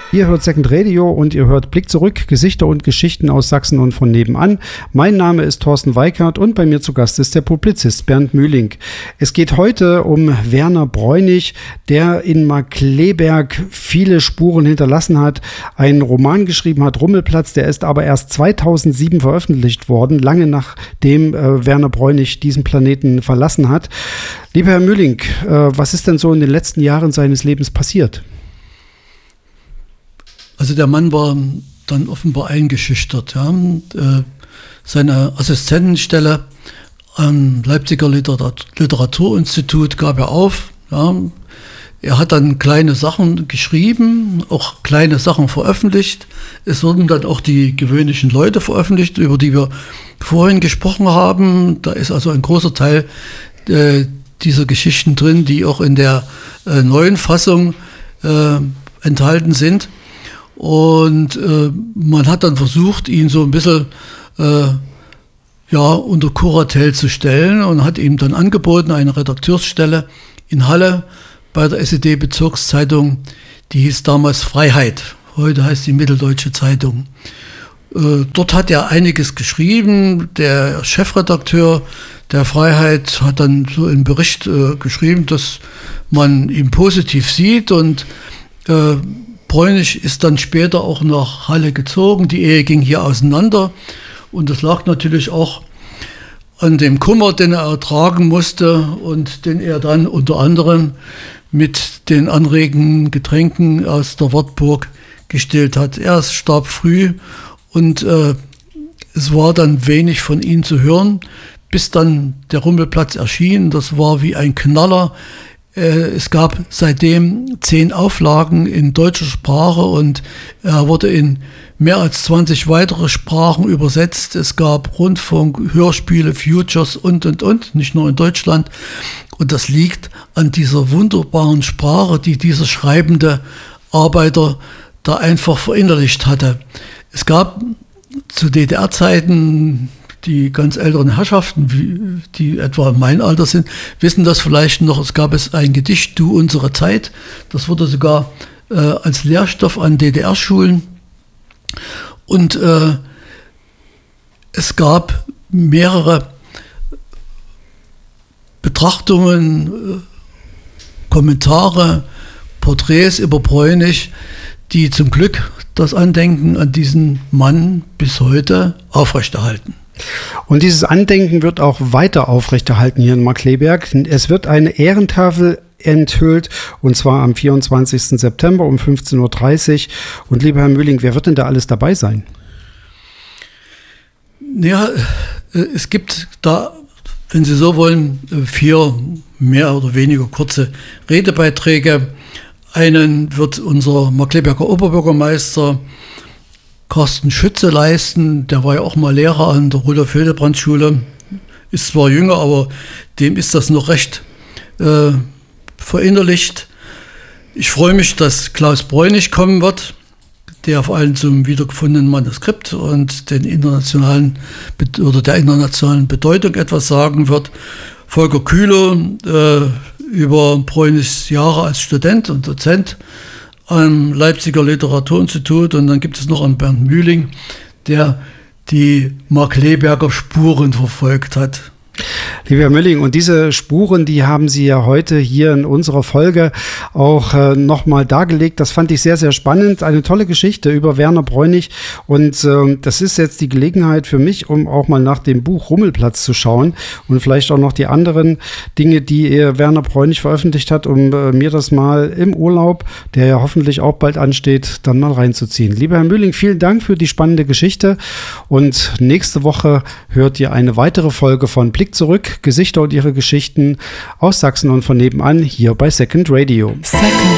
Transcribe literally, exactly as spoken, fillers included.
Ihr hört Second Radio und ihr hört Blick zurück, Gesichter und Geschichten aus Sachsen und von nebenan. Mein Name ist Thorsten Weikert und bei mir zu Gast ist der Publizist Bernd Mühling. Es geht heute um Werner Bräunig, der in Markkleeberg viele Spuren hinterlassen hat, einen Roman geschrieben hat, Rummelplatz, der ist aber erst zweitausendsieben veröffentlicht worden, lange nachdem äh, Werner Bräunig diesen Planeten verlassen hat. Lieber Herr Mühling, äh, was ist denn so in den letzten Jahren seines Lebens passiert? Also der Mann war dann offenbar eingeschüchtert. Ja. Seine Assistentenstelle am Leipziger Literaturinstitut gab er auf. Ja. Er hat dann kleine Sachen geschrieben, auch kleine Sachen veröffentlicht. Es wurden dann auch die gewöhnlichen Leute veröffentlicht, über die wir vorhin gesprochen haben. Da ist also ein großer Teil äh, dieser Geschichten drin, die auch in der äh, neuen Fassung äh, enthalten sind. Und äh, man hat dann versucht, ihn so ein bisschen äh, ja, unter Kuratel zu stellen und hat ihm dann angeboten, eine Redakteursstelle in Halle bei der S E D-Bezirkszeitung, die hieß damals Freiheit, heute heißt die Mitteldeutsche Zeitung. Äh, dort hat er einiges geschrieben, der Chefredakteur der Freiheit hat dann so einen Bericht äh, geschrieben, dass man ihn positiv sieht und äh, Bräunig ist dann später auch nach Halle gezogen. Die Ehe ging hier auseinander. Und das lag natürlich auch an dem Kummer, den er ertragen musste und den er dann unter anderem mit den anregenden Getränken aus der Wartburg gestillt hat. Er starb früh und äh, es war dann wenig von ihm zu hören, bis dann der Rummelplatz erschien. Das war wie ein Knaller. Es gab seitdem zehn Auflagen in deutscher Sprache und er wurde in mehr als zwanzig weitere Sprachen übersetzt. Es gab Rundfunk, Hörspiele, Futures und, und, und, nicht nur in Deutschland. Und das liegt an dieser wunderbaren Sprache, die dieser schreibende Arbeiter da einfach verinnerlicht hatte. Es gab zu D D R-Zeiten die ganz älteren Herrschaften, die etwa mein Alter sind, wissen das vielleicht noch. Es gab es ein Gedicht, Du, unsere Zeit. Das wurde sogar äh, als Lehrstoff an D D R-Schulen. Und äh, es gab mehrere Betrachtungen, äh, Kommentare, Porträts über Bräunig, die zum Glück das Andenken an diesen Mann bis heute aufrechterhalten. Und dieses Andenken wird auch weiter aufrechterhalten hier in Markkleeberg. Es wird eine Ehrentafel enthüllt und zwar am vierundzwanzigsten September um fünfzehn Uhr dreißig. Und lieber Herr Mühling, wer wird denn da alles dabei sein? Ja, es gibt da, wenn Sie so wollen, vier mehr oder weniger kurze Redebeiträge. Einen wird unser Markkleeberger Oberbürgermeister Carsten Schütze leisten, der war ja auch mal Lehrer an der Rudolf-Hildebrand-Schule, ist zwar jünger, aber dem ist das noch recht äh, verinnerlicht. Ich freue mich, dass Klaus Bräunig kommen wird, der vor allem zum wiedergefundenen Manuskript und den internationalen oder der internationalen Bedeutung etwas sagen wird. Volker Kühler äh, über Bräunigs Jahre als Student und Dozent am Leipziger Literaturinstitut und dann gibt es noch einen Bernd Mühling, der die Markkleeberger Spuren verfolgt hat. Lieber Herr Mühling, und diese Spuren, die haben Sie ja heute hier in unserer Folge auch äh, nochmal dargelegt. Das fand ich sehr, sehr spannend. Eine tolle Geschichte über Werner Bräunig. Und äh, das ist jetzt die Gelegenheit für mich, um auch mal nach dem Buch Rummelplatz zu schauen und vielleicht auch noch die anderen Dinge, die äh, Werner Bräunig veröffentlicht hat, um äh, mir das mal im Urlaub, der ja hoffentlich auch bald ansteht, dann mal reinzuziehen. Lieber Herr Mühling, vielen Dank für die spannende Geschichte. Und nächste Woche hört ihr eine weitere Folge von Blick zurück, Gesichter und ihre Geschichten aus Sachsen und von nebenan hier bei Second Radio. Second